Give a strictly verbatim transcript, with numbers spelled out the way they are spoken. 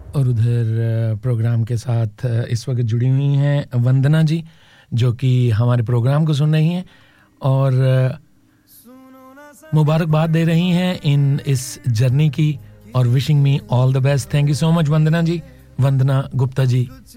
और उधर प्रोग्राम के साथ इस वक्त जुड़ी हुई हैं वंदना जी जो कि हमारे प्रोग्राम को सुन रही हैं और मुबारकबाद दे रही हैं इन इस जर्नी की और wishing me all the best thank you so much Vandana ji Vandana Gupta ji